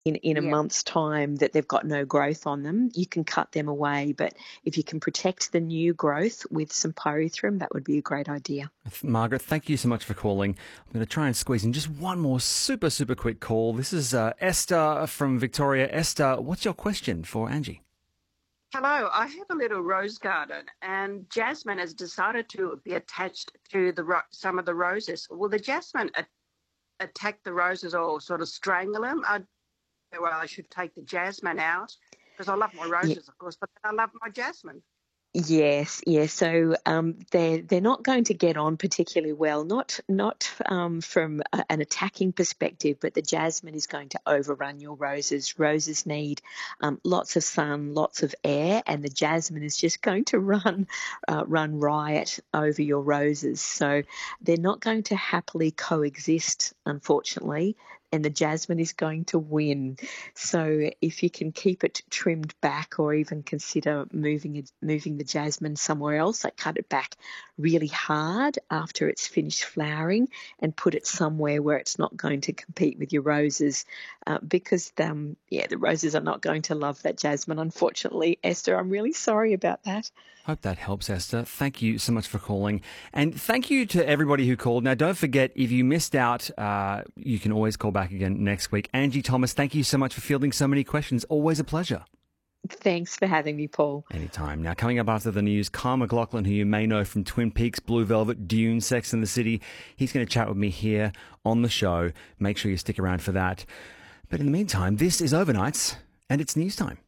in a Yeah. month's time that they've got no growth on them, you can cut them away. But if you can protect the new growth with some pyrethrum, that would be a great idea. Margaret, thank you so much for calling. I'm going to try and squeeze in just one more super quick call. This is Esther from Victoria. Esther, what's your question for Angie? Hello, I have a little rose garden, and jasmine has decided to be attached to some of the roses. Will the jasmine attack the roses or sort of strangle them? I should take the jasmine out because I love my roses, of course, but I love my jasmine. Yes, yes. So they're not going to get on particularly well, not from an attacking perspective, but the jasmine is going to overrun your roses. Roses need lots of sun, lots of air, and the jasmine is just going to run riot over your roses. So they're not going to happily coexist, unfortunately. And the jasmine is going to win. So if you can keep it trimmed back, or even consider moving the jasmine somewhere else, like cut it back really hard after it's finished flowering and put it somewhere where it's not going to compete with your roses, because the roses are not going to love that jasmine, unfortunately. Esther, I'm really sorry about that. Hope that helps, Esther. Thank you so much for calling. And thank you to everybody who called. Now, don't forget, if you missed out, you can always call back again next week. Angie Thomas, thank you so much for fielding so many questions. Always a pleasure. Thanks for having me, Paul. Anytime. Now, coming up after the news, Kyle MacLachlan, who you may know from Twin Peaks, Blue Velvet, Dune, Sex and the City. He's going to chat with me here on the show. Make sure you stick around for that. But in the meantime, this is Overnights, and it's news time.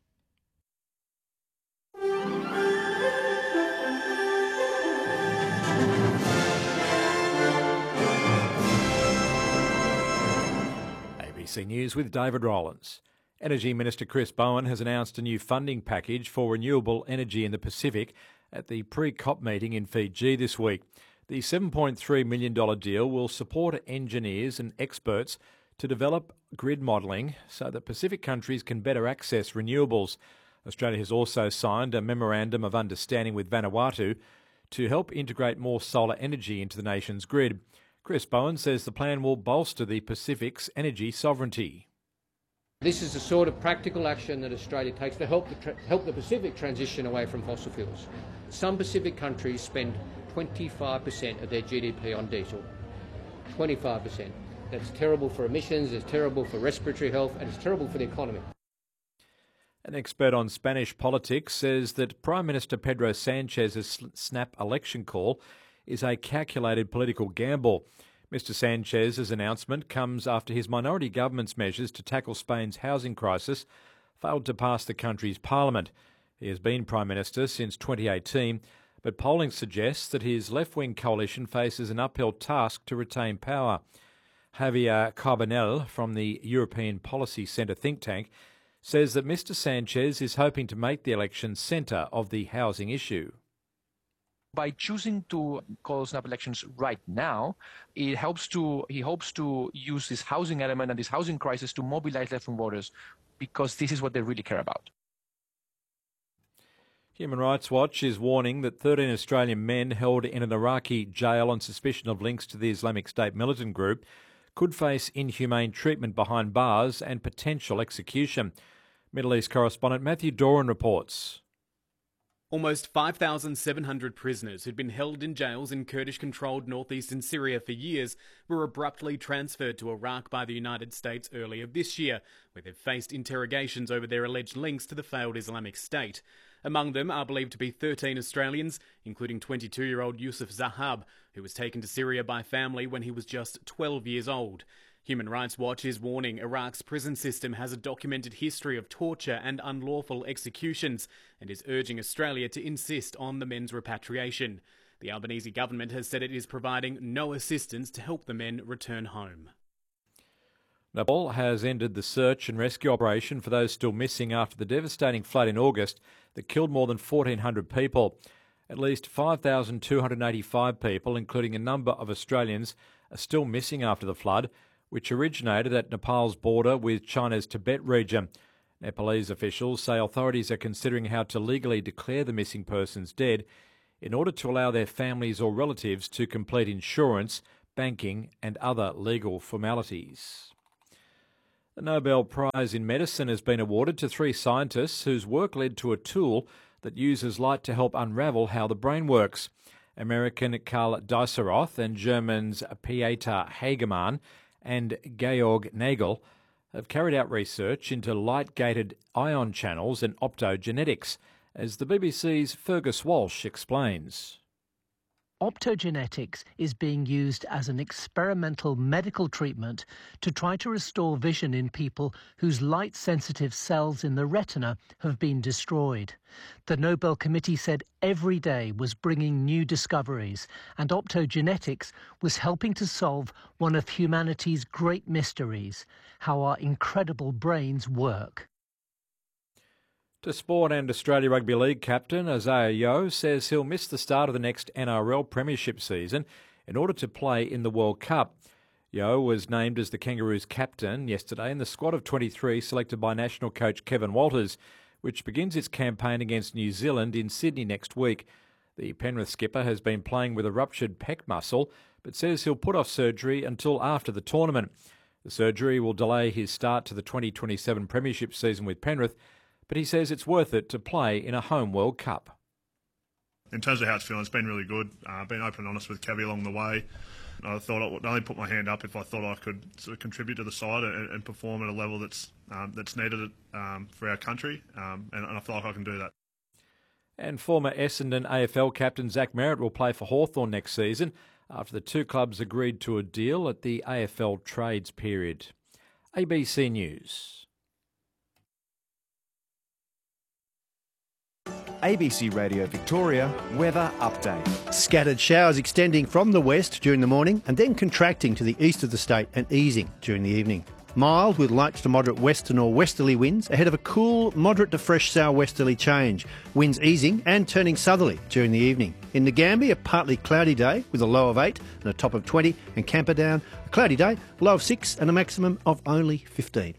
ABC News with David Rowlands. Energy Minister Chris Bowen has announced a new funding package for renewable energy in the Pacific at the pre-COP meeting in Fiji this week. The $7.3 million deal will support engineers and experts to develop grid modelling so that Pacific countries can better access renewables. Australia has also signed a memorandum of understanding with Vanuatu to help integrate more solar energy into the nation's grid. Chris Bowen says the plan will bolster the Pacific's energy sovereignty. This is the sort of practical action that Australia takes to help the Pacific transition away from fossil fuels. Some Pacific countries spend 25% of their GDP on diesel. 25%. That's terrible for emissions, it's terrible for respiratory health, and it's terrible for the economy. An expert on Spanish politics says that Prime Minister Pedro Sanchez's snap election call is a calculated political gamble. Mr Sanchez's announcement comes after his minority government's measures to tackle Spain's housing crisis failed to pass the country's parliament. He has been Prime Minister since 2018, but polling suggests that his left-wing coalition faces an uphill task to retain power. Javier Carbonell from the European Policy Centre think tank says that Mr Sanchez is hoping to make the election centre of the housing issue. By choosing to call snap elections right now, he hopes to use this housing element and this housing crisis to mobilize left-wing voters, because this is what they really care about. Human Rights Watch is warning that 13 Australian men held in an Iraqi jail on suspicion of links to the Islamic State militant group could face inhumane treatment behind bars and potential execution. Middle East correspondent Matthew Doran reports. Almost 5,700 prisoners who'd been held in jails in Kurdish-controlled northeastern Syria for years were abruptly transferred to Iraq by the United States earlier this year, where they've faced interrogations over their alleged links to the failed Islamic State. Among them are believed to be 13 Australians, including 22-year-old Yusuf Zahab, who was taken to Syria by family when he was just 12 years old. Human Rights Watch is warning Iraq's prison system has a documented history of torture and unlawful executions and is urging Australia to insist on the men's repatriation. The Albanese government has said it is providing no assistance to help the men return home. Nepal has ended the search and rescue operation for those still missing after the devastating flood in August that killed more than 1,400 people. At least 5,285 people, including a number of Australians, are still missing after the flood, which originated at Nepal's border with China's Tibet region. Nepalese officials say authorities are considering how to legally declare the missing persons dead in order to allow their families or relatives to complete insurance, banking and other legal formalities. The Nobel Prize in Medicine has been awarded to 3 scientists whose work led to a tool that uses light to help unravel how the brain works. American Karl Dieseroth and Germans Pieter Hagemann and Georg Nagel have carried out research into light-gated ion channels and optogenetics, as the BBC's Fergus Walsh explains. Optogenetics is being used as an experimental medical treatment to try to restore vision in people whose light-sensitive cells in the retina have been destroyed. The Nobel Committee said every day was bringing new discoveries, and optogenetics was helping to solve one of humanity's great mysteries, how our incredible brains work. To sport, and Australia Rugby League captain Isaiah Yeo says he'll miss the start of the next NRL Premiership season in order to play in the World Cup. Yeo was named as the Kangaroos captain yesterday in the squad of 23 selected by national coach Kevin Walters, which begins its campaign against New Zealand in Sydney next week. The Penrith skipper has been playing with a ruptured pec muscle, but says he'll put off surgery until after the tournament. The surgery will delay his start to the 2027 Premiership season with Penrith, but he says it's worth it to play in a home World Cup. In terms of how it's feeling, it's been really good. Been open and honest with Kevy along the way. I thought I would only put my hand up if I thought I could sort of contribute to the side and perform at a level that's needed for our country, and I feel like I can do that. And former Essendon AFL captain Zach Merritt will play for Hawthorn next season after the 2 clubs agreed to a deal at the AFL trades period. ABC News. ABC Radio Victoria weather update. Scattered showers extending from the west during the morning and then contracting to the east of the state and easing during the evening. Mild with light to moderate western or westerly winds ahead of a cool, moderate to fresh southwesterly change. Winds easing and turning southerly during the evening. In Ngambia, a partly cloudy day with a low of 8 and a top of 20. And Camperdown, a cloudy day, low of 6 and a maximum of only 15.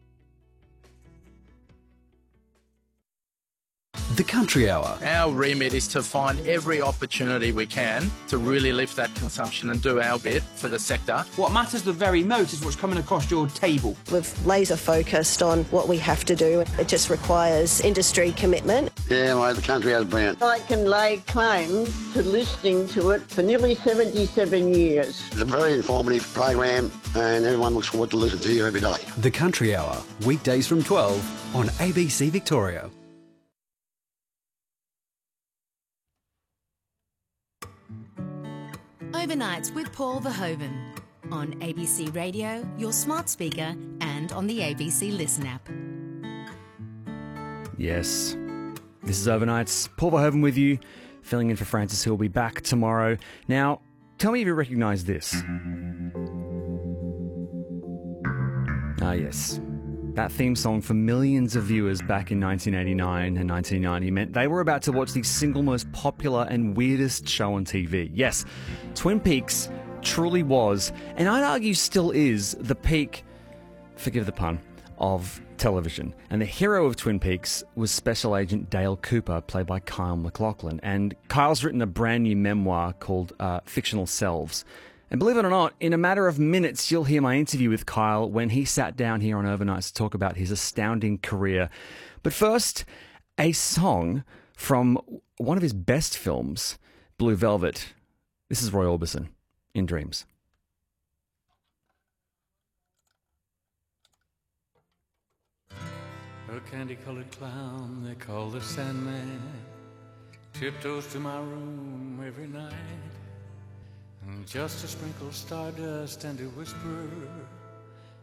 The Country Hour. Our remit is to find every opportunity we can to really lift that consumption and do our bit for the sector. What matters the very most is what's coming across your table. We've laser focused on what we have to do. It just requires industry commitment. Yeah, mate, the Country Hour's brilliant. I can lay claim to listening to it for nearly 77 years. It's a very informative program and everyone looks forward to listening to you every day. The Country Hour, weekdays from 12 on ABC Victoria. Overnights with Paul Verhoeven on ABC Radio, your smart speaker, and on the ABC Listen app. Yes, this is Overnights. Paul Verhoeven with you, filling in for Francis, who will be back tomorrow. Now, tell me if you recognise this. Ah, yes. That theme song for millions of viewers back in 1989 and 1990 meant they were about to watch the single most popular and weirdest show on TV. Yes, Twin Peaks truly was, and I'd argue still is, the peak, forgive the pun, of television. And the hero of Twin Peaks was Special Agent Dale Cooper, played by Kyle MacLachlan. And Kyle's written a brand new memoir called Fictional Selves. And believe it or not, in a matter of minutes, you'll hear my interview with Kyle when he sat down here on Overnights to talk about his astounding career. But first, a song from one of his best films, Blue Velvet. This is Roy Orbison, In Dreams. A candy-colored clown they call the Sandman tiptoes to my room every night. Just to sprinkle stardust and to whisper